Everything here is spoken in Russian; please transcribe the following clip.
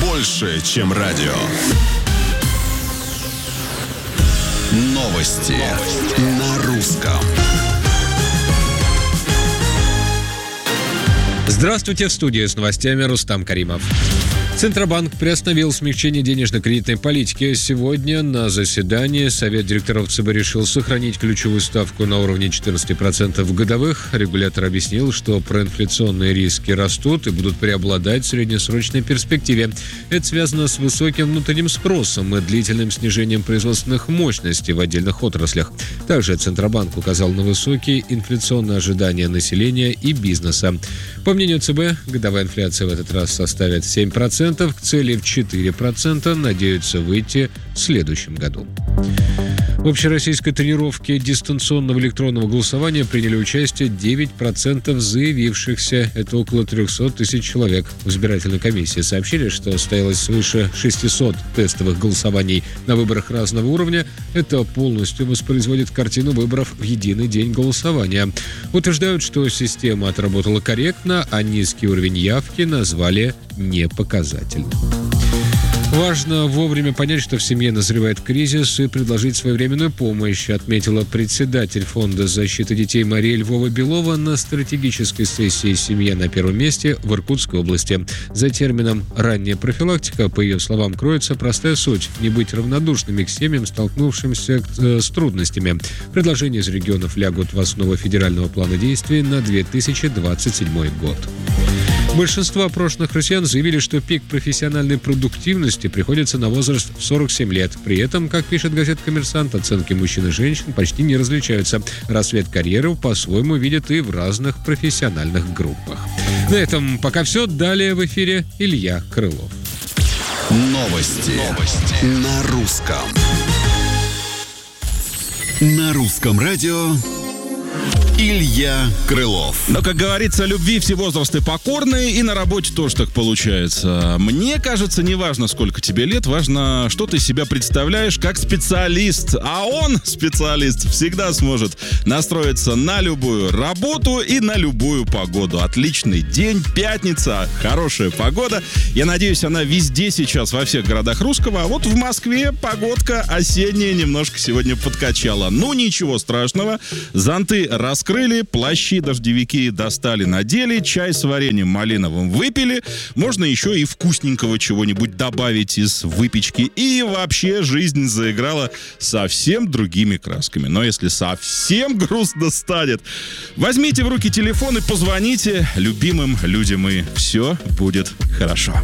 больше, чем радио. Новости на русском. Здравствуйте, в студии с новостями Рустам Каримов. Центробанк приостановил смягчение денежно-кредитной политики. Сегодня на заседании Совет директоров ЦБ решил сохранить ключевую ставку на уровне 14% годовых. Регулятор объяснил, что проинфляционные риски растут и будут преобладать в среднесрочной перспективе. Это связано с высоким внутренним спросом и длительным снижением производственных мощностей в отдельных отраслях. Также Центробанк указал на высокие инфляционные ожидания населения и бизнеса. По мнению ЦБ, годовая инфляция в этот раз составит 7%. К цели в 4% надеются выйти в следующем году. В общероссийской тренировке дистанционного электронного голосования приняли участие 9% заявившихся. Это около 300 тысяч человек. В избирательной комиссии сообщили, что состоялось свыше 600 тестовых голосований на выборах разного уровня. Это полностью воспроизводит картину выборов в единый день голосования. Утверждают, что система отработала корректно, а низкий уровень явки назвали непоказательным. Важно вовремя понять, что в семье назревает кризис, и предложить своевременную помощь, отметила председатель Фонда защиты детей Мария Львова-Белова на стратегической сессии «Семья на первом месте» в Иркутской области. За термином «ранняя профилактика», по ее словам, кроется простая суть – не быть равнодушными к семьям, столкнувшимся с трудностями. Предложения из регионов лягут в основу федерального плана действий на 2027 год. Большинство опрошенных россиян заявили, что пик профессиональной продуктивности приходится на возраст в 47 лет. При этом, как пишет газета «Коммерсант», оценки мужчин и женщин почти не различаются. Рассвет карьеры по-своему видят и в разных профессиональных группах. На этом пока все. Далее в эфире Илья Крылов. Новости на русском. На русском радио Илья Крылов. Но, как говорится, любви все возрасты покорны, и на работе тоже так получается. Мне кажется, не важно, сколько тебе лет, важно, что ты себя представляешь как специалист. А он, специалист, всегда сможет настроиться на любую работу и на любую погоду. Отличный день, пятница, хорошая погода. Я надеюсь, она везде сейчас, во всех городах русского. А вот в Москве погодка осенняя немножко сегодня подкачала. Ну, ничего страшного. Зонты раскрыли, плащи, дождевики достали, надели, чай с вареньем малиновым выпили. Можно еще и вкусненького чего-нибудь добавить из выпечки. И вообще жизнь заиграла совсем другими красками. Но если совсем грустно станет, возьмите в руки телефон и позвоните любимым людям, и все будет хорошо.